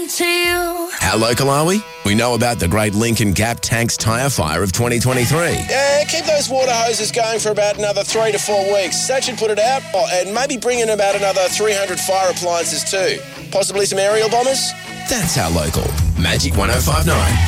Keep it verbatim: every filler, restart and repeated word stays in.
to you. How local are we? We know about the great Lincoln Gap Tanks tyre fire of twenty twenty-three. Yeah, keep those water hoses going for about another three to four weeks. That should put it out. Oh, and maybe bring in about another three hundred fire appliances too. Possibly some aerial bombers? That's how local. Magic one oh five nine.